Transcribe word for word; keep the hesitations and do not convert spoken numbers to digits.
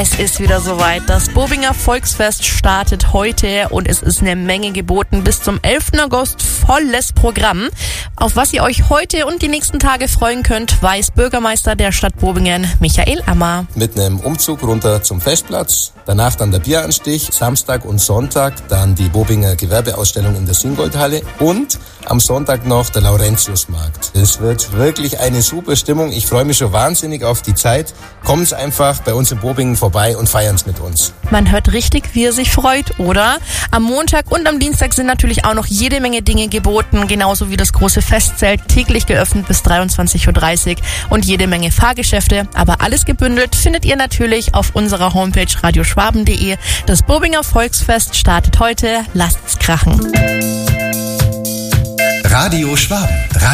Es ist wieder soweit. Das Bobinger Volksfest startet heute und es ist eine Menge geboten. Bis zum elften August volles Programm. Auf was ihr euch heute und die nächsten Tage freuen könnt, weiß Bürgermeister der Stadt Bobingen, Michael Ammer. Mit einem Umzug runter zum Festplatz, danach dann der Bieranstich, Samstag und Sonntag dann die Bobinger Gewerbeausstellung in der Singoldhalle und am Sonntag noch der Laurentiusmarkt. Es wird wirklich eine super Stimmung. Ich freue mich schon wahnsinnig auf die Zeit. Kommt einfach bei uns in Bobingen vorbei und feiern es mit uns. Man hört richtig, wie er sich freut, oder? Am Montag und am Dienstag sind natürlich auch noch jede Menge Dinge geboten, genauso wie das große Festzelt, täglich geöffnet bis dreiundzwanzig Uhr dreißig und jede Menge Fahrgeschäfte. Aber alles gebündelt findet ihr natürlich auf unserer Homepage radioschwaben punkt de. Das Bobinger Volksfest startet heute. Lasst's krachen. Radio Schwaben.